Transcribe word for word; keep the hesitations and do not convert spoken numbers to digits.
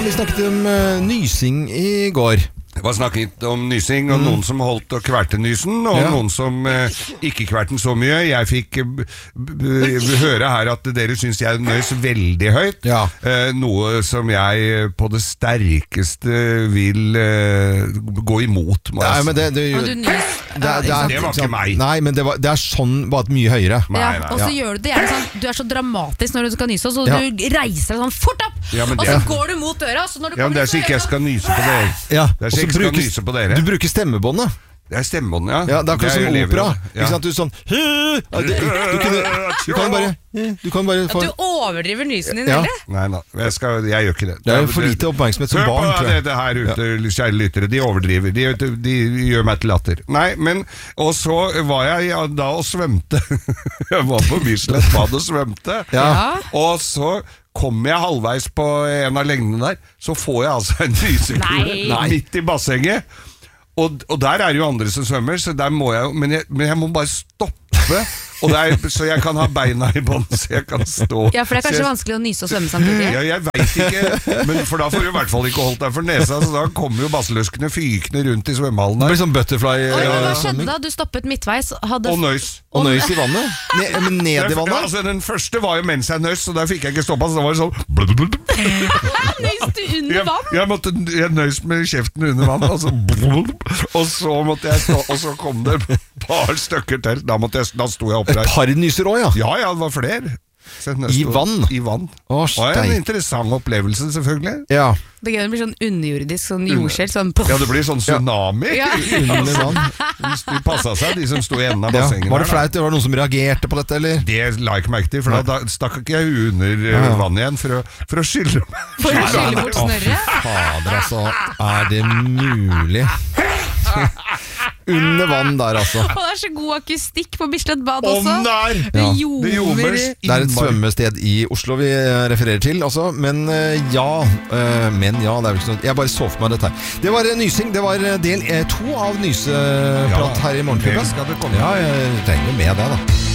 Vi snakket om uh, nysing i går. Det var snakket om nysing, og mm. noen som holdt og kverte nysen, og ja. noen som eh, ikke kverte den så mye. Jeg fikk b- b- høre her at dere synes jeg nøys veldig høyt, ja. eh, noe som jeg på det sterkeste vil eh, gå imot. Nei, men det, det, og du nys. Det, det, det, er, det var ikke meg. Nei, men det, var, det er sånn, bare mye høyere. Ja, nei, nei. Og så ja. gjør du det gjerne sånn, du er så dramatisk når du skal nyse, så ja. du reiser deg sånn fort opp, ja, og så ja. går du mot døra. Så når du ja, men det er så ikke jeg skal nyse på dere. Ja. Det er så ikke jeg skal nyse på dere. Du bruker stemmebåndet. Det er stemmebåndet, ja. Ja, det er akkurat som opera. Ja. Ikke sant, du sånn du, du, kunne, du kan bare Du kan bare få... Du overdriver nysen din, ja. eller? Nei, nei, jeg, skal, jeg gjør ikke det. Det er for lite oppmerksomhet som barn, tror jeg. Det her ute, kjære lyttere, de overdriver. De, de, de gjør meg til latter. Nei, men Og så var jeg ja, da og svømte. Jeg var på Bislett bad og svømte. Ja. Og så kommer jeg halvveis på en av lengdene der, så får jeg altså en nysekule midt i bassenget. Og, og der er jo andre som svømmer, så der må jeg, men, jeg, men jeg må bare stoppe, og det er, så jeg kan ha beina i bånd, så jeg kan stå. Ja, for det er kanskje jeg, vanskelig å nyse og svømme samtidig. Ja, jeg vet ikke, men for da får du i hvert fall ikke holdt deg for nesa, så da kommer jo basseløskene fykende rundt i svømmehallen der. Det blir sånn butterfly. Oi, men hva skjedde da? Du stoppet midtveis. Hadde... Og nøys. Og nøys i vannet? Ne, men ned i vannet? Ja, altså, den første var jo mens jeg nøys, så der fikk jeg ikke stoppa, så da var det sånn... Nøys du under vann? Jeg, jeg måtte jeg nøys med kjeften under vann, og så... Og så måtte jeg stå, og så kom det et par stykker til, da, måtte jeg, da sto jeg opp der. Et par nyser også, ja? Ja, ja, det var flere. I vann? I vann. Åh, det var en interessant opplevelse, selvfølgelig. Ja. Det blir sånn underjordisk, sånn jordskjell sånn ja, det blir sånn tsunami ja. under vann. De passet seg, de som stod i enden av bassenget ja. Var det flaut? Var det noen som reagerte på dette, eller? Det la jeg ikke merke til, for da, da stakk ikke jeg under ja. vann igjen for å, for å skylle For å skylle bort snørret? Fader, altså. Er det mulig? Under vann der, altså. Og det er så god akustikk på Bislett bad også. Om der! Det, ja. ljomer. Det er et svømmested i Oslo vi refererer til, altså. Men ja, men ja, det er vel ikke sånn. Jeg bare så for meg dette her. Det var nysing, det var del to av nyseprat her i Morgenklubben. Ja, jeg trenger med det da.